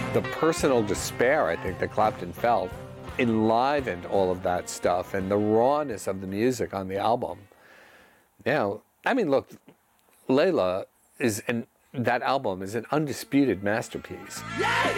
The personal despair, I think, that Clapton felt enlivened all of that stuff, and the rawness of the music on the album. I mean, look, Layla that album is an undisputed masterpiece. Yeah!